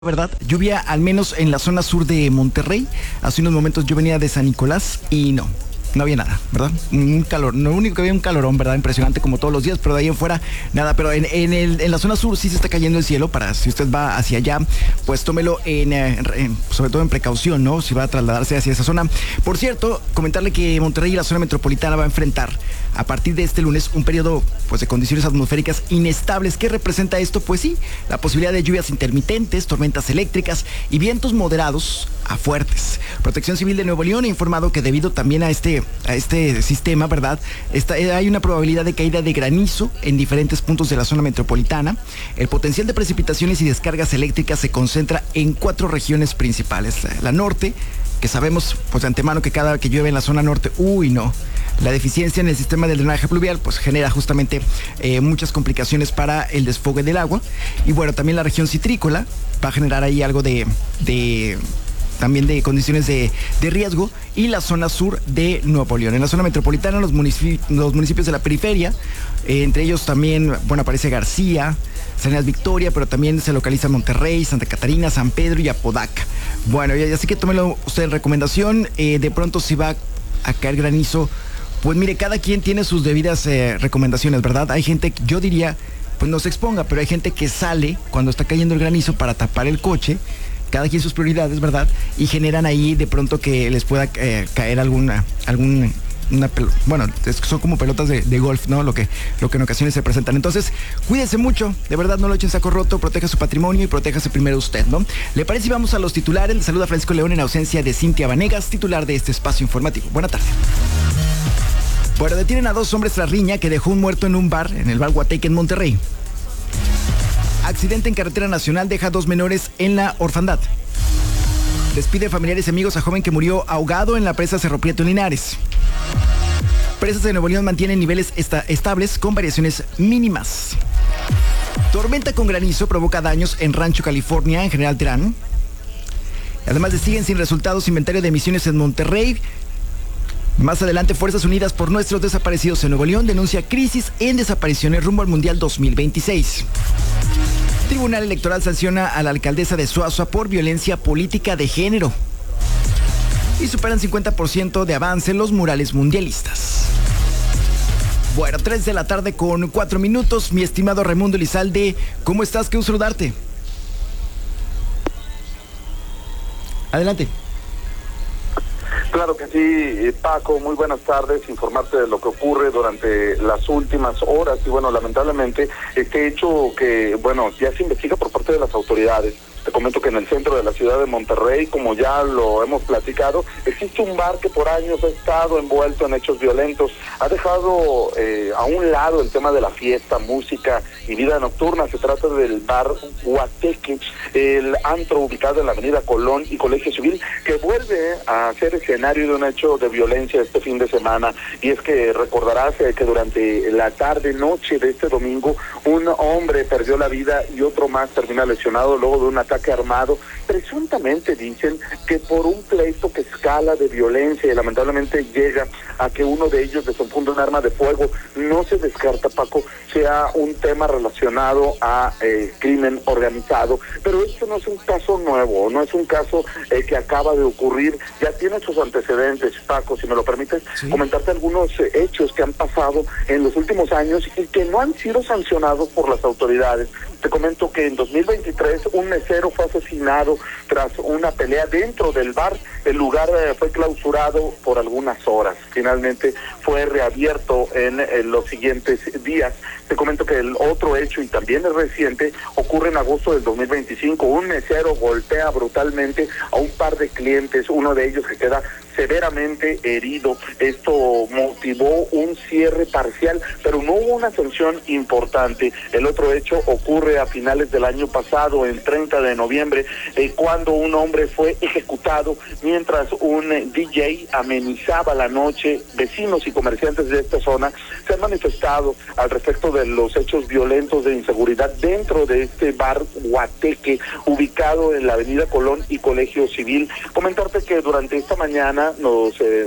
¿Verdad? Lluvia al menos en la zona sur de Monterrey. Hace unos momentos yo venía de San Nicolás y no había nada, ¿verdad? Un calor, lo único que había un calorón, ¿verdad? Impresionante como todos los días, pero de ahí en fuera nada. Pero en la zona sur sí se está cayendo el cielo. Para si usted va hacia allá, pues tómelo sobre todo en precaución, ¿no? Si va a trasladarse hacia esa zona. Por cierto, comentarle que Monterrey y la zona metropolitana va a enfrentar a partir de este lunes un periodo pues de condiciones atmosféricas inestables. ¿Qué representa esto? Pues sí, la posibilidad de lluvias intermitentes, tormentas eléctricas y vientos moderados a fuertes. Protección Civil de Nuevo León ha informado que debido también a este sistema, ¿verdad? Hay una probabilidad de caída de granizo en diferentes puntos de la zona metropolitana. El potencial de precipitaciones y descargas eléctricas se concentra en 4 regiones principales. La norte, que sabemos pues de antemano que cada vez que llueve en la zona norte, la deficiencia en el sistema del drenaje pluvial pues genera justamente muchas complicaciones para el desfogue del agua. Y bueno, también la región citrícola va a generar ahí algo también de condiciones de riesgo, y la zona sur de Nuevo León. En la zona metropolitana, los municipios de la periferia, entre ellos también, aparece García, San Luis Victoria, pero también se localiza Monterrey, Santa Catarina, San Pedro y Apodaca. Bueno, y así que tómelo usted en recomendación. De pronto si va a caer granizo, pues mire, cada quien tiene sus debidas recomendaciones, ¿verdad? Hay gente, yo diría, pues no se exponga, pero hay gente que sale cuando está cayendo el granizo para tapar el coche. Cada quien sus prioridades, ¿verdad? Y generan ahí de pronto que les pueda caer son como pelotas de golf, ¿no? Lo que en ocasiones se presentan. Entonces, cuídense mucho, de verdad, no lo echen saco roto, proteja su patrimonio y protéjase primero usted, ¿no? ¿Le parece si vamos a los titulares? Le saluda Francisco León en ausencia de Cintia Vanegas, titular de este espacio informativo. Buenas tardes. Bueno, detienen a 2 hombres tras riña que dejó un muerto en un bar, en el bar Guateque en Monterrey. Accidente en carretera nacional deja 2 menores en la orfandad. Despide familiares y amigos a joven que murió ahogado en la presa Cerro Prieto en Linares. Presas de Nuevo León mantienen niveles estables con variaciones mínimas. Tormenta con granizo provoca daños en Rancho California, en General Terán. Además, siguen sin resultados inventario de emisiones en Monterrey. Más adelante, Fuerzas Unidas por Nuestros Desaparecidos en Nuevo León denuncia crisis en desapariciones rumbo al Mundial 2026. Tribunal Electoral sanciona a la alcaldesa de Suazua por violencia política de género. Y superan 50% de avance los murales mundialistas. Bueno, 3 de la tarde con 4 minutos. Mi estimado Raimundo Elizalde, ¿cómo estás? Qué gusto saludarte. Adelante. Claro que sí, Paco, muy buenas tardes. Informarte de lo que ocurre durante las últimas horas y lamentablemente este hecho que, ya se investiga por parte de las autoridades. Te comento que en el centro de la ciudad de Monterrey, como ya lo hemos platicado, existe un bar que por años ha estado envuelto en hechos violentos. Ha dejado a un lado el tema de la fiesta, música y vida nocturna. Se trata del bar Guateque, el antro ubicado en la avenida Colón y Colegio Civil, que vuelve a ser escenario de un hecho de violencia este fin de semana. Y es que recordarás que durante la tarde-noche de este domingo, un hombre perdió la vida y otro más termina lesionado luego de un ataque armado. Presuntamente dicen que por un pleito que escala de violencia y lamentablemente llega a que uno de ellos desenfunda un arma de fuego. No se descarta, Paco, sea un tema relacionado a crimen organizado, pero esto no es un caso nuevo, no es un caso que acaba de ocurrir, ya tiene sus antecedentes. Paco, si me lo permites, sí, comentarte algunos hechos que han pasado en los últimos años y que no han sido sancionados por las autoridades. Te comento que en 2023 un mesero fue asesinado tras una pelea dentro del bar. El lugar fue clausurado por algunas horas. Finalmente fue reabierto en los siguientes días. Te comento que el otro hecho, y también es reciente, ocurre en agosto del 2025. Un mesero golpea brutalmente a un par de clientes, uno de ellos que queda severamente herido. Esto motivó un cierre parcial, pero no hubo una sanción importante. El otro hecho ocurre a finales del año pasado, el 30 de noviembre, cuando un hombre fue ejecutado mientras un DJ amenizaba la noche. Vecinos y comerciantes de esta zona se han manifestado al respecto de los hechos violentos de inseguridad dentro de este bar Guateque, ubicado en la avenida Colón y Colegio Civil. Comentarte que durante esta mañana nos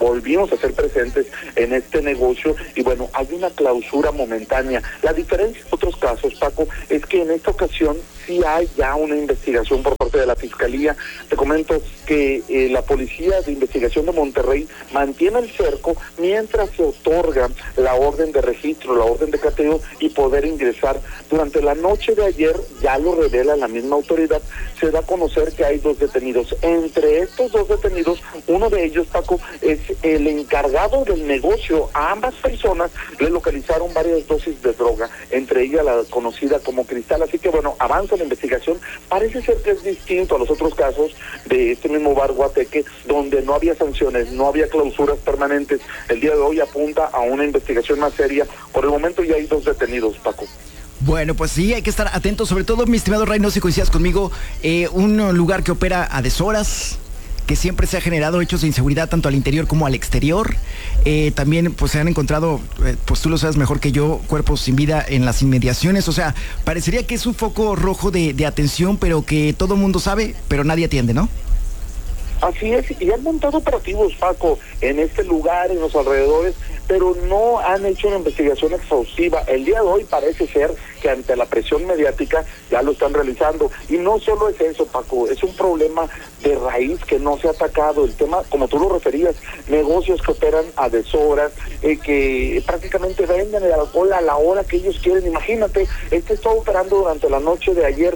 volvimos a ser presentes en este negocio y bueno, hay una clausura momentánea. La diferencia en otros casos, Paco, es que en esta ocasión sí hay ya una investigación por parte de la Fiscalía. Te comento que la Policía de Investigación de Monterrey mantiene el cerco mientras se otorga la orden de registro, la orden de cateo y poder ingresar. Durante la noche de ayer, ya lo revela la misma autoridad, se da a conocer que hay 2 detenidos. Entre estos 2 detenidos, uno de ellos, Paco, es el encargado del negocio. A ambas personas le localizaron varias dosis de droga, entre ellas la conocida como cristal. Así que bueno, avanza la investigación. Parece ser que es distinto a los otros casos de este mismo bar Guateque, donde no había sanciones, no había clausuras permanentes. El día de hoy apunta a una investigación más seria. Por el momento ya hay 2 detenidos, Paco. Bueno, pues sí, hay que estar atentos, sobre todo, mi estimado Ray, no sé si coincidas conmigo, un lugar que opera a deshoras, que siempre se ha generado hechos de inseguridad tanto al interior como al exterior. También pues se han encontrado, pues tú lo sabes mejor que yo, cuerpos sin vida en las inmediaciones. O sea, parecería que es un foco rojo de atención, pero que todo el mundo sabe, pero nadie atiende, ¿no? Así es, y han montado operativos, Paco, en este lugar, en los alrededores, pero no han hecho una investigación exhaustiva. El día de hoy parece ser que ante la presión mediática ya lo están realizando. Y no solo es eso, Paco, es un problema de raíz que no se ha atacado. El tema, como tú lo referías, negocios que operan a deshoras, que prácticamente venden el alcohol a la hora que ellos quieren. Imagínate, está operando durante la noche de ayer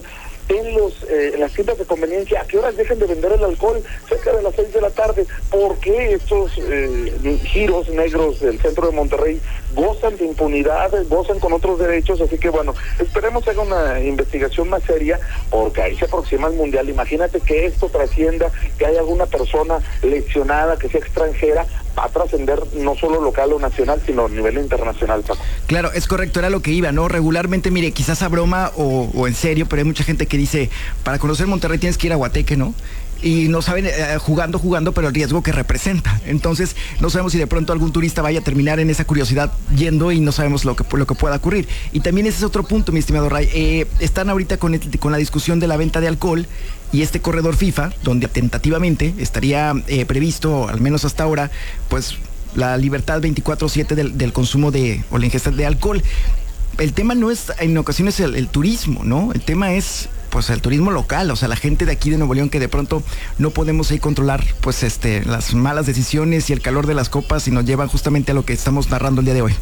en las tiendas de conveniencia. ¿A qué horas dejen de vender el alcohol? Cerca de las 6 de la tarde. ¿Por qué estos giros negros del centro de Monterrey gozan de impunidad, gozan con otros derechos? Así que bueno, esperemos que haga una investigación más seria, porque ahí se aproxima el Mundial. Imagínate que esto trascienda, que haya alguna persona lesionada, que sea extranjera, va a trascender no solo local o nacional, sino a nivel internacional, Paco. Claro, es correcto, era lo que iba, ¿no? Regularmente, mire, quizás a broma o en serio, pero hay mucha gente que dice, para conocer Monterrey tienes que ir a Guateque, ¿no? Y no saben, jugando, pero el riesgo que representa. Entonces, no sabemos si de pronto algún turista vaya a terminar en esa curiosidad yendo y no sabemos lo que pueda ocurrir. Y también ese es otro punto, mi estimado Ray. Están ahorita con la discusión de la venta de alcohol y este corredor FIFA, donde tentativamente estaría previsto, al menos hasta ahora, pues la libertad 24/7 del consumo o la ingesta de alcohol. El tema no es, en ocasiones, el turismo, ¿no? El tema es pues el turismo local, o sea, la gente de aquí de Nuevo León, que de pronto no podemos ahí controlar pues las malas decisiones y el calor de las copas, y nos llevan justamente a lo que estamos narrando el día de hoy.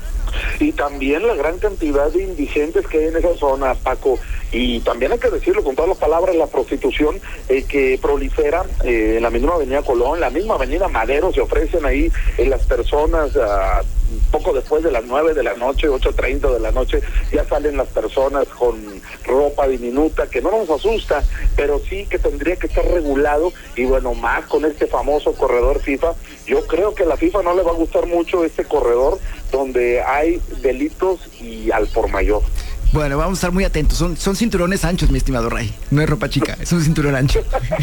Y también la gran cantidad de indigentes que hay en esa zona, Paco, y también hay que decirlo con todas las palabras, la prostitución que prolifera en la misma avenida Colón, la misma avenida Madero. Se ofrecen ahí las personas poco después de las 9 de la noche, 8:30 de la noche, ya salen las personas con ropa diminuta, que no nos asusta, pero sí que tendría que estar regulado. Y bueno, más con este famoso corredor FIFA. Yo creo que a la FIFA no le va a gustar mucho este corredor donde hay delitos y al por mayor. Bueno, vamos a estar muy atentos. Son cinturones anchos, mi estimado Ray. No es ropa chica, es un cinturón ancho.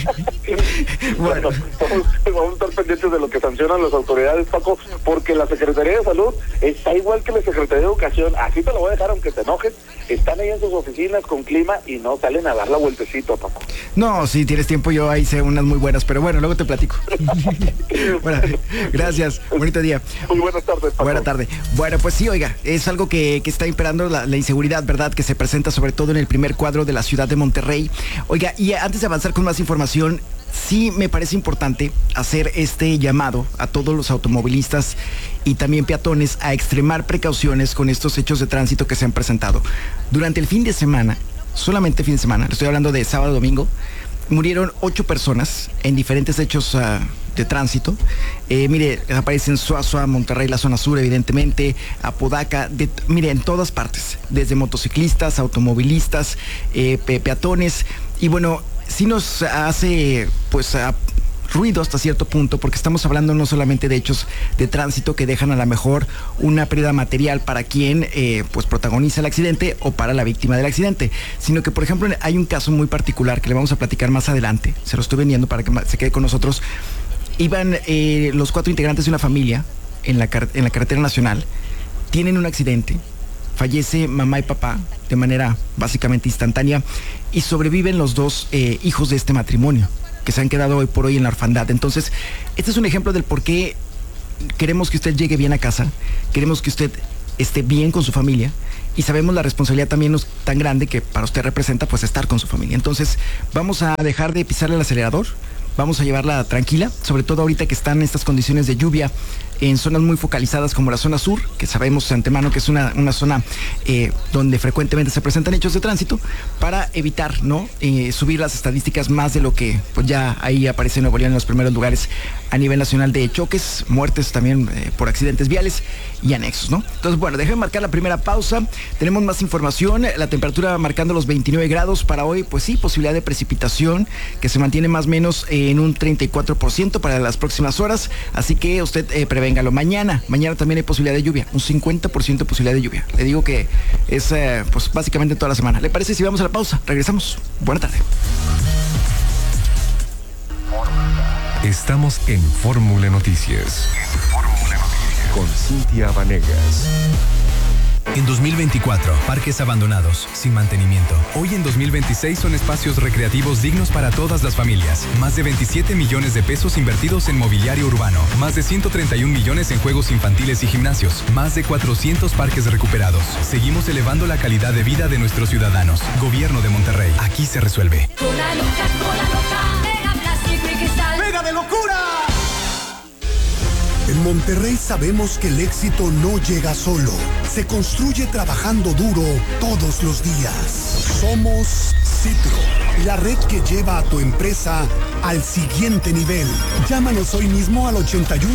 Bueno, vamos a estar pendientes de lo que sancionan las autoridades, Paco, porque la Secretaría de Salud está igual que la Secretaría de Educación. Así te lo voy a dejar, aunque te enojes. Están ahí en sus oficinas con clima y no salen a dar la vueltecito, Paco. No, si tienes tiempo, yo ahí sé unas muy buenas, pero bueno, luego te platico. Bueno, gracias. Bonito día. Muy buenas tardes, Paco. Buena tarde. Bueno, pues sí, oiga, es algo que está imperando la inseguridad, ¿verdad? Que se presenta sobre todo en el primer cuadro de la ciudad de Monterrey. Oiga, y antes de avanzar con más información, sí me parece importante hacer este llamado a todos los automovilistas y también peatones a extremar precauciones con estos hechos de tránsito que se han presentado. Durante el fin de semana, solamente fin de semana, le estoy hablando de sábado y domingo, murieron 8 personas en diferentes hechos de tránsito. Mire, aparecen Suazua, Monterrey, la zona sur, evidentemente, Apodaca, mire, en todas partes, desde motociclistas, automovilistas, peatones, y bueno, sí nos hace pues ruido hasta cierto punto, porque estamos hablando no solamente de hechos de tránsito que dejan a lo mejor una pérdida material para quien pues protagoniza el accidente o para la víctima del accidente, sino que, por ejemplo, hay un caso muy particular que le vamos a platicar más adelante, se lo estoy vendiendo para que se quede con nosotros. Iban los 4 integrantes de una familia en la carretera nacional, tienen un accidente, fallece mamá y papá de manera básicamente instantánea y sobreviven los 2 hijos de este matrimonio, que se han quedado hoy por hoy en la orfandad. Entonces, este es un ejemplo del por qué queremos que usted llegue bien a casa, queremos que usted esté bien con su familia y sabemos la responsabilidad también no es tan grande que para usted representa pues estar con su familia. Entonces vamos a dejar de pisarle el acelerador, vamos a llevarla tranquila, sobre todo ahorita que están estas condiciones de lluvia en zonas muy focalizadas como la zona sur, que sabemos de antemano que es una zona donde frecuentemente se presentan hechos de tránsito, para evitar no subir las estadísticas más de lo que pues ya ahí aparece Nuevo León en los primeros lugares a nivel nacional de choques, muertes también por accidentes viales y anexos, ¿no? Entonces, bueno, déjenme marcar la primera pausa, tenemos más información, la temperatura marcando los 29 grados para hoy, pues sí, posibilidad de precipitación que se mantiene más o menos en un 34% para las próximas horas, así que usted prevéngalo. Mañana también hay posibilidad de lluvia, un 50% de posibilidad de lluvia. Le digo que es pues básicamente toda la semana. ¿Le parece si vamos a la pausa? Regresamos. Buena tarde. Estamos en Fórmula Noticias. Con Cintia Vanegas. En 2024, parques abandonados, sin mantenimiento. Hoy en 2026 son espacios recreativos dignos para todas las familias. Más de 27 millones de pesos invertidos en mobiliario urbano. Más de 131 millones en juegos infantiles y gimnasios. Más de 400 parques recuperados. Seguimos elevando la calidad de vida de nuestros ciudadanos. Gobierno de Monterrey. Aquí se resuelve. Cola loca, pega plástico y cristal. ¡Pega de locura! En Monterrey sabemos que el éxito no llega solo. Se construye trabajando duro todos los días. Somos Citro, la red que lleva a tu empresa al siguiente nivel. Llámanos hoy mismo al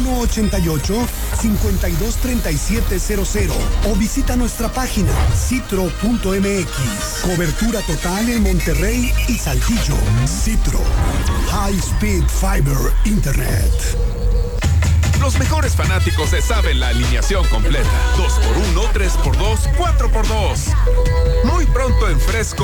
8188-523700 o visita nuestra página citro.mx. Cobertura total en Monterrey y Saltillo. Citro, High Speed Fiber Internet. Los mejores fanáticos se saben la alineación completa. 2x1, 3x2, 4x2. Muy pronto en Fresco.